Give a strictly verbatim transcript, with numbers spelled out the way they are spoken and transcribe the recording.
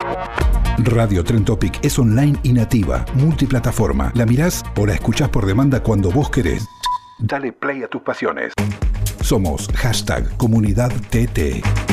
Radio Trend Topic es online y nativa, multiplataforma. La mirás o la escuchás por demanda cuando vos querés. Dale play a tus pasiones. Somos hashtag Comunidad T T.